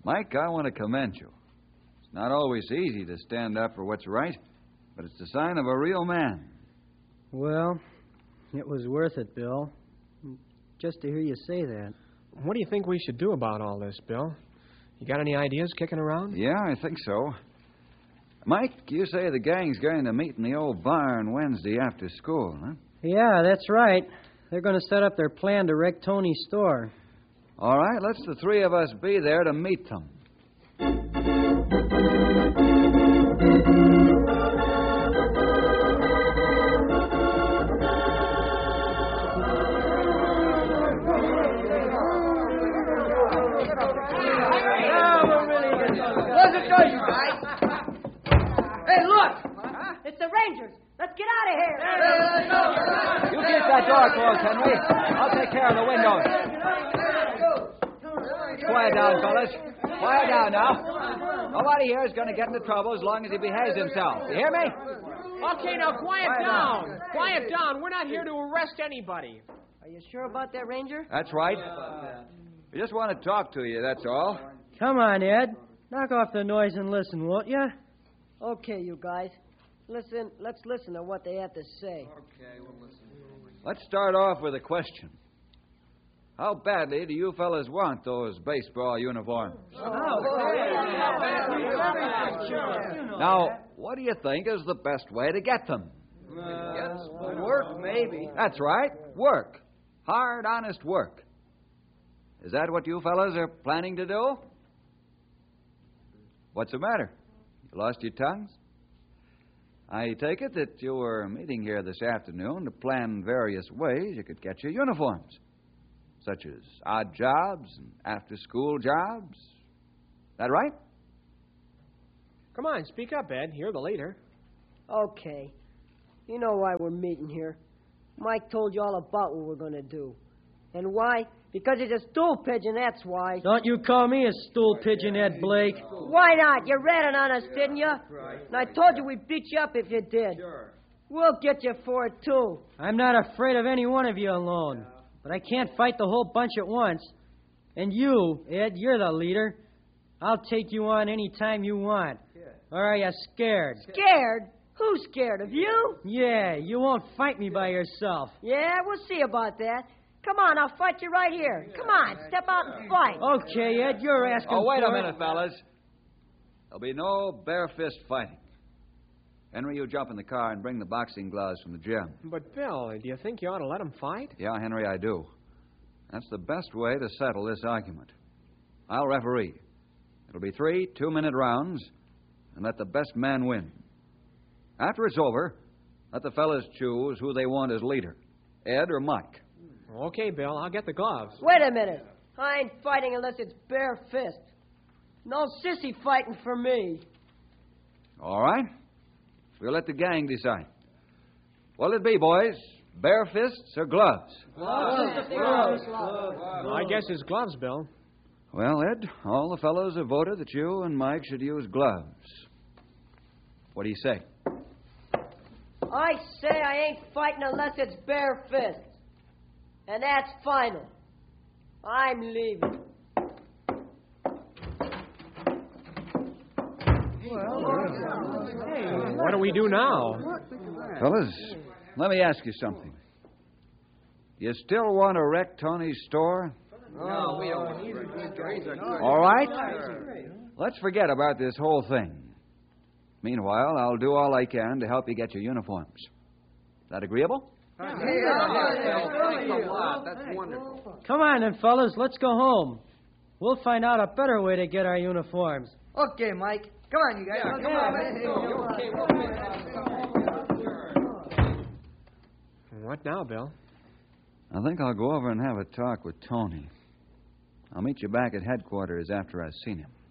Mike, I want to commend you. It's not always easy to stand up for what's right, but it's the sign of a real man. Well, it was worth it, Bill. Just to hear you say that. What do you think we should do about all this, Bill? You got any ideas kicking around? Yeah, I think so. Mike, you say the gang's going to meet in the old barn Wednesday after school, huh? Yeah, that's right. They're going to set up their plan to wreck Tony's store. All right, let's the three of us be there to meet them. Hey, look! It's the Rangers. Let's get out of here. You keep that door closed, Henry. I'll take care of the windows. Quiet down, fellas. Quiet down now. Nobody here is going to get into trouble as long as he behaves himself. You hear me? Okay, now quiet down. Quiet down. We're not here to arrest anybody. Are you sure about that, Ranger? That's right. We just want to talk to you, that's all. Come on, Ed. Knock off the noise and listen, won't you? Okay, you guys. Listen. Let's listen to what they have to say. Okay, we'll listen. Let's start off with a question. How badly do you fellas want those baseball uniforms? Now, what do you think is the best way to get them? Work, maybe. That's right, work. Hard, honest work. Is that what you fellas are planning to do? What's the matter? You lost your tongues? I take it that you were meeting here this afternoon to plan various ways you could get your uniforms, such as odd jobs and after-school jobs. That right? Come on, speak up, Ed. You're the leader. Okay. You know why we're meeting here. Mike told you all about what we're going to do. And why? Because he's a stool pigeon, that's why. Don't you call me a stool pigeon, Ed Blake. Why not? You ratted on us, didn't you? And I told you we'd beat you up if you did. Sure. We'll get you for it, too. I'm not afraid of any one of you alone. But I can't fight the whole bunch at once. And you, Ed, you're the leader. I'll take you on any time you want. Or are you scared? Scared? Who's scared of you? Yeah, you won't fight me by yourself. Yeah, we'll see about that. Come on, I'll fight you right here. Come on, step out and fight. Okay, Ed, you're asking Oh, wait for a it. minute, fellas. There'll be no bare fist fighting. Henry, you jump in the car and bring the boxing gloves from the gym. But, Bill, do you think you ought to let him fight? Yeah, Henry, I do. That's the best way to settle this argument. I'll referee. It'll be 3 2-minute rounds, and let the best man win. After it's over, let the fellas choose who they want as leader, Ed or Mike. Okay, Bill, I'll get the gloves. Wait a minute. I ain't fighting unless it's bare fist. No sissy fighting for me. All right. We'll let the gang decide. What'll it be, boys? Bare fists or gloves? I guess it's gloves, Bill. Well, Ed, all the fellows have voted that you and Mike should use gloves. What do you say? I say I ain't fighting unless it's bare fist. And that's final. I'm leaving. What do we do now? Fellas, let me ask you something. You still want to wreck Tony's store? No, we don't. All right. Let's forget about this whole thing. Meanwhile, I'll do all I can to help you get your uniforms. That agreeable? Thanks a lot. That's wonderful. Come on then, fellas, let's go home. We'll find out a better way to get our uniforms. Okay, Mike. Come on, you guys. What now, Bill? I think I'll go over and have a talk with Tony. I'll meet you back at headquarters after I've seen him.